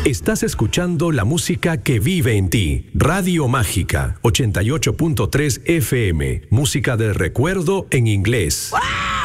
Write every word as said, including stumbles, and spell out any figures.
Estás escuchando la música que vive en ti. Radio Mágica, ochenta y ocho punto tres F M. Música del recuerdo en inglés. ¡Wow!